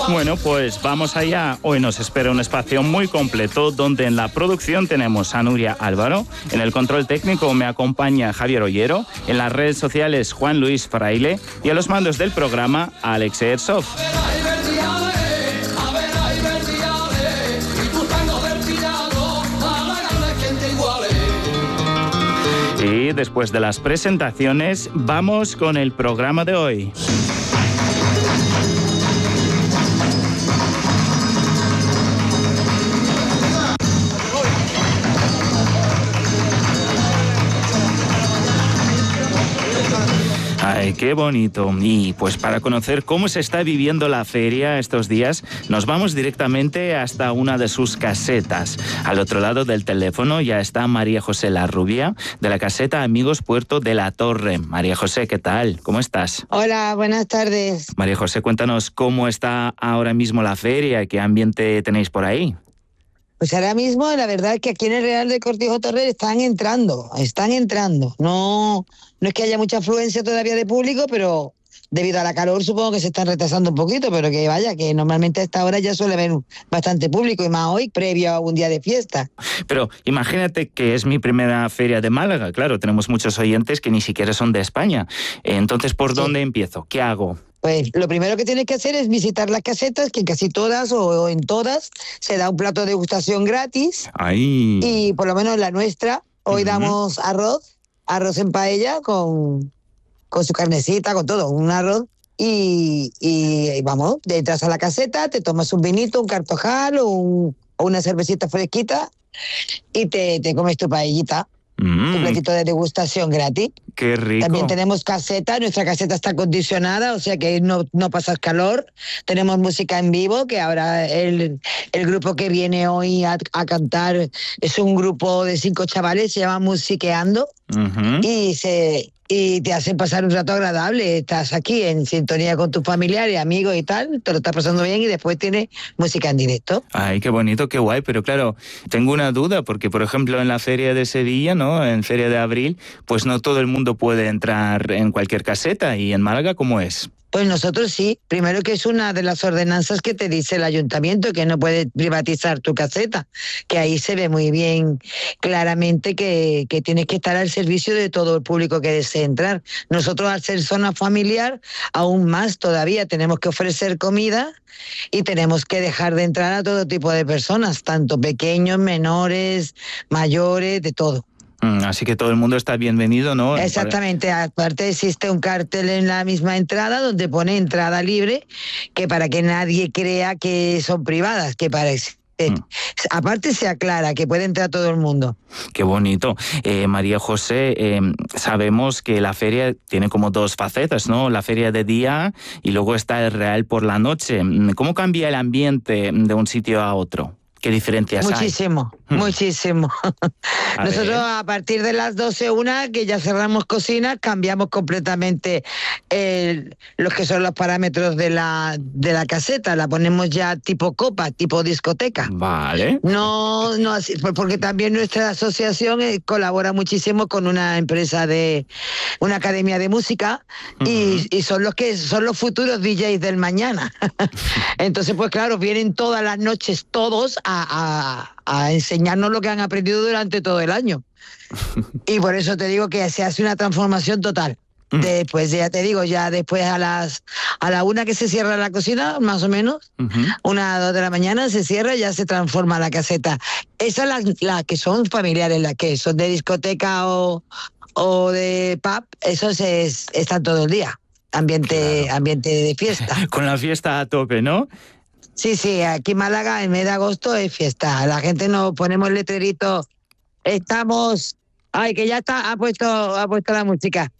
Bueno, pues vamos allá. Hoy nos espera un espacio muy completo donde en la producción tenemos a Nuria Álvaro, en el control técnico me acompaña Javier Ollero, en las redes sociales Juan Luis Fraile y a los mandos del programa Alex Ersov. Y después de las presentaciones, vamos con el programa de hoy. Ay, qué bonito. Y pues para conocer cómo se está viviendo la feria estos días, nos vamos directamente hasta una de sus casetas. Al otro lado del teléfono ya está María José Larrubia, de la caseta Amigos Puerto de la Torre. María José, ¿qué tal? ¿Cómo estás? Hola, buenas tardes. María José, cuéntanos cómo está ahora mismo la feria, qué ambiente tenéis por ahí. Pues ahora mismo la verdad es que aquí en el Real de Cortijo Torres están entrando. No es que haya mucha afluencia todavía de público, pero debido a la calor supongo que se están retrasando un poquito, pero que vaya, que normalmente a esta hora ya suele haber bastante público y más hoy, previo a un día de fiesta. Pero imagínate que es mi primera feria de Málaga, claro, tenemos muchos oyentes que ni siquiera son de España. Entonces, ¿por dónde empiezo? ¿Qué hago? Pues lo primero que tienes que hacer es visitar las casetas, que en casi todas o en todas se da un plato de degustación gratis. ¡Ay! Y por lo menos en la nuestra, hoy damos arroz en paella con su carnecita, con todo, un arroz. Y vamos, entras a la caseta, te tomas un vinito, un cartojal o una cervecita fresquita y te comes tu paellita. Un platito de degustación gratis. ¡Qué rico! También tenemos caseta, nuestra caseta está acondicionada, o sea que no pasas calor. Tenemos música en vivo, que ahora el grupo que viene hoy a cantar es un grupo de 5 chavales, se llama Musiqueando, y te hacen pasar un rato agradable. Estás aquí en sintonía con tus familiares, amigos y tal, te lo estás pasando bien y después tienes música en directo. Ay, qué bonito, qué guay, pero claro, tengo una duda, porque por ejemplo en la feria de Sevilla, ¿no? En Feria de Abril, pues no todo el mundo puede entrar en cualquier caseta, y en Málaga, ¿cómo es? Pues nosotros sí. Primero que es una de las ordenanzas que te dice el ayuntamiento, que no puedes privatizar tu caseta, que ahí se ve muy bien claramente que tienes que estar al servicio de todo el público que desee entrar. Nosotros, al ser zona familiar, aún más todavía tenemos que ofrecer comida y tenemos que dejar de entrar a todo tipo de personas, tanto pequeños, menores, mayores, de todo. Así que todo el mundo está bienvenido, ¿no? Exactamente. Aparte existe un cartel en la misma entrada donde pone entrada libre, que para que nadie crea que son privadas, que parece. Aparte se aclara que puede entrar todo el mundo. Qué bonito. María José, sabemos que la feria tiene como 2 facetas, ¿no? La feria de día y luego está el Real por la noche. ¿Cómo cambia el ambiente de un sitio a otro? ¿Qué diferencias hay? Muchísimo. Nosotros a partir de las 12:01, que ya cerramos cocina, cambiamos completamente los que son los parámetros de la caseta. La ponemos ya tipo copa, tipo discoteca. Vale. No así, porque también nuestra asociación colabora muchísimo con una empresa una academia de música y son los futuros DJs del mañana. Entonces, pues claro, vienen todas las noches todos a enseñarnos lo que han aprendido durante todo el año. Y por eso te digo que se hace una transformación total. Después, ya te digo, ya después a la 1 que se cierra la cocina, más o menos, 1 2 de la mañana se cierra y ya se transforma la caseta. Esas las que son familiares, las que son de discoteca o de pub, esos están todo el día. Ambiente de fiesta. Con la fiesta a tope, ¿no? Sí, aquí en Málaga, en mes de agosto es fiesta. La gente nos ponemos el letrerito. Estamos... Ay, que ya ha puesto la música.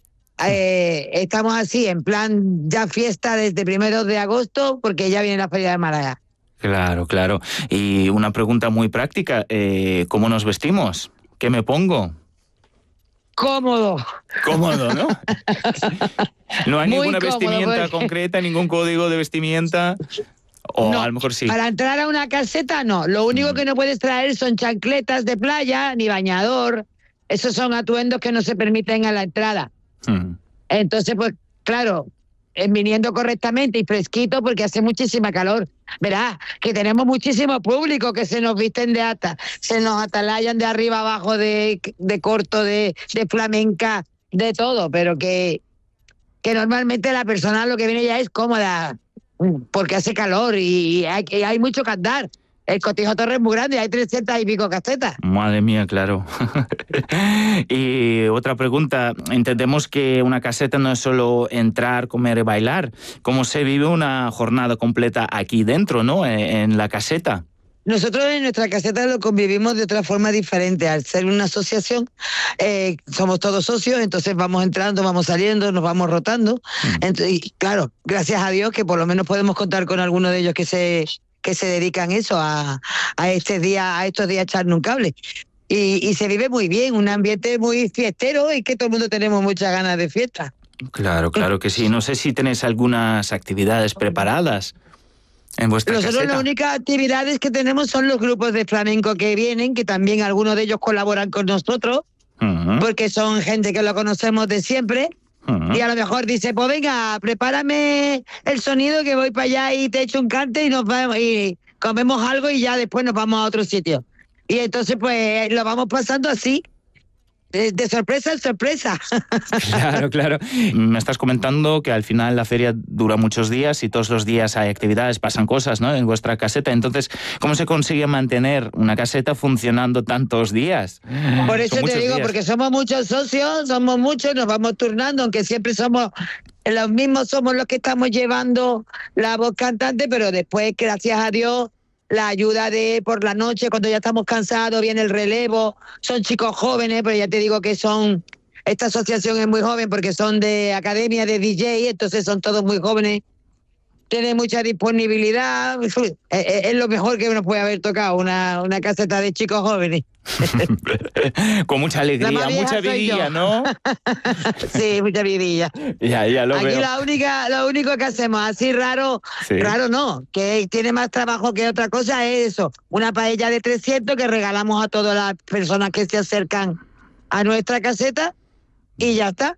Estamos así, en plan ya fiesta desde 1 de agosto, porque ya viene la Feria de Málaga. Claro. Y una pregunta muy práctica. ¿Cómo nos vestimos? ¿Qué me pongo? Cómodo, ¿no? No hay muy ninguna cómodo, vestimenta concreta, ningún código de vestimenta... O no, a lo mejor sí. Para entrar a una caseta, no. Lo único que no puedes traer son chancletas de playa, ni bañador. Esos son atuendos que no se permiten a la entrada. Entonces, pues, claro, viniendo correctamente y fresquito, porque hace muchísima calor. Verás, que tenemos muchísimo público que se nos visten de hasta, se nos atalayan de arriba abajo de corto, de flamenca, de todo, pero que normalmente la persona lo que viene ya es cómoda, porque hace calor y hay mucho que andar. El Cotijo Torre es muy grande, hay 300 y pico casetas. Madre mía, claro. Y otra pregunta, entendemos que una caseta no es solo entrar, comer y bailar. ¿Cómo se vive una jornada completa aquí dentro, ¿no? En la caseta. Nosotros en nuestra caseta lo convivimos de otra forma diferente. Al ser una asociación, somos todos socios, entonces vamos entrando, vamos saliendo, nos vamos rotando. Entonces, y claro, gracias a Dios que por lo menos podemos contar con alguno de ellos que se dedican eso a estos días a echarnos un cable. Y se vive muy bien, un ambiente muy fiestero y que todo el mundo tenemos muchas ganas de fiesta. Claro que sí. No sé si tenéis algunas actividades preparadas en vuestra Nosotros caseta. las únicas actividades que tenemos son los grupos de flamenco que vienen, que también algunos de ellos colaboran con nosotros, porque son gente que lo conocemos de siempre. Y a lo mejor dice, pues venga, prepárame el sonido que voy para allá y te echo un cante y nos vamos y comemos algo y ya después nos vamos a otro sitio. Y entonces pues lo vamos pasando así, de sorpresa en sorpresa. Claro. Me estás comentando que al final la feria dura muchos días y todos los días hay actividades, pasan cosas, ¿no? En vuestra caseta. Entonces, ¿cómo se consigue mantener una caseta funcionando tantos días? Por eso te digo, porque somos muchos socios, somos muchos, nos vamos turnando, aunque siempre somos los mismos, somos los que estamos llevando la voz cantante, pero después, gracias a Dios, la ayuda de por la noche, cuando ya estamos cansados, viene el relevo, son chicos jóvenes, pero ya te digo que esta asociación es muy joven porque son de academia de DJ, entonces son todos muy jóvenes, tienen mucha disponibilidad, es lo mejor que nos puede haber tocado, una caseta de chicos jóvenes. Con mucha alegría, mucha vidilla, ¿no? Sí, mucha vidilla. Ya lo Aquí veo. lo único que hacemos, así raro, Sí. raro no, que tiene más trabajo que otra cosa, es eso, una paella de 300 que regalamos a todas las personas que se acercan a nuestra caseta y ya está.